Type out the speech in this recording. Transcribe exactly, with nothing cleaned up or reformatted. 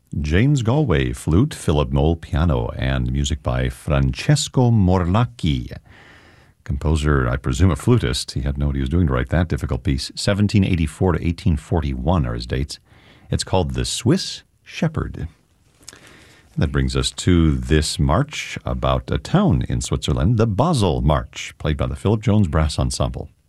James Galway, flute, Philip Noll, piano, and music by Francesco Morlacchi. Composer, I presume a flutist. He had to know what he was doing to write that difficult piece. seventeen eighty-four to eighteen forty-one are his dates. It's called The Swiss Shepherd. That brings us to this march about a town in Switzerland, the Basel March, played by the Philip Jones Brass Ensemble.